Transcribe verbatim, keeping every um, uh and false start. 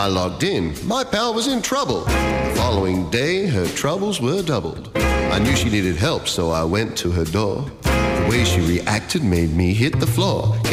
I logged in, my pal was in trouble. The following day, her troubles were doubled. I knew she needed help, so I went to her door. The way she reacted made me hit the floor.